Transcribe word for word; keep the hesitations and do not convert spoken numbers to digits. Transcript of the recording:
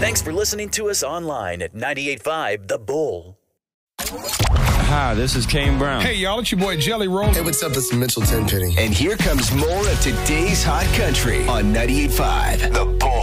Thanks for listening to us online at ninety-eight point five The Bull. Hi, this is Kane Brown. Hey, y'all, it's your boy Jelly Roll. Hey, what's up? This is Mitchell Tenpenny. And here comes more of today's hot country on ninety-eight point five The Bull.